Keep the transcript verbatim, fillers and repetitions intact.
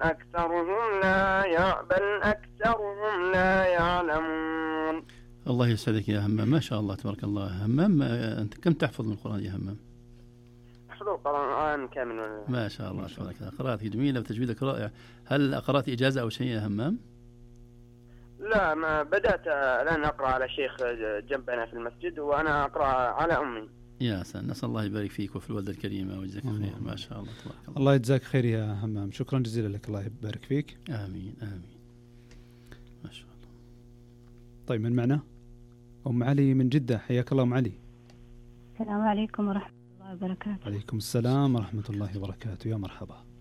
أكثرهم لا يع... بل أكثرهم لا يعلمون. الله يسعدك يا همام، ما شاء الله تبارك الله. همام أنت كم تحفظ من القرآن يا همام؟ أحفظ القرآن كامل. ما شاء الله تبارك الله، قراءتك جميلة وتجويدك رائع. هل قرأت إجازة أو شيء يا همام؟ لا، ما بدأت الآن أقرأ على شيخ جنبنا في المسجد، وأنا أقرأ على أمي. يا سلام، نسأل الله يبارك فيك وفي الوالدة الكريمة ويجزاك خير. ما شاء الله تبارك الله. الله يجزاك خير يا همام، شكرا جزيلا لك، الله يبارك فيك. آمين آمين. ما شاء الله. طيب من معنا؟ أم علي من جدة، حياك الله أم علي. السلام عليكم ورحمة الله وبركاته. عليكم السلام ورحمة الله وبركاته، يا مرحبا.